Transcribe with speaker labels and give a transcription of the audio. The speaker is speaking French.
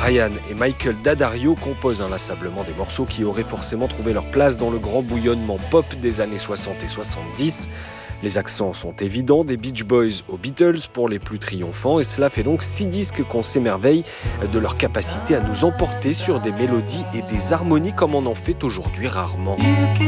Speaker 1: Marianne et Michael D'Addario composent inlassablement des morceaux qui auraient forcément trouvé leur place dans le grand bouillonnement pop des années 60 et 70. Les accents sont évidents, des Beach Boys aux Beatles pour les plus triomphants, et cela fait donc 6 disques qu'on s'émerveille de leur capacité à nous emporter sur des mélodies et des harmonies comme on en fait aujourd'hui rarement.